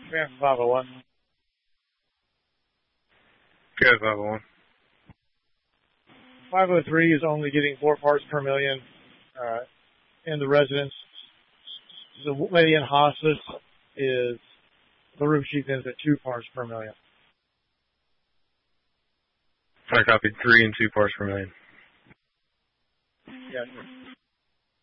Yeah, 501. Good, 501. 503 is only getting 4 parts per million in the residence. The lady in hospice is, the room sheet is at 2 parts per million. I copied 3 and 2 parts per million. Yeah.